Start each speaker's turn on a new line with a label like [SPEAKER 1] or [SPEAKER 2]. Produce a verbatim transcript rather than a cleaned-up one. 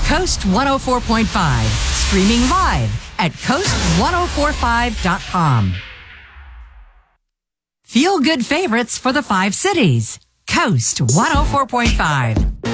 [SPEAKER 1] Coast one oh four point five, streaming live at coast one oh four five dot com. Feel good favorites for the five cities. Coast one oh four point five.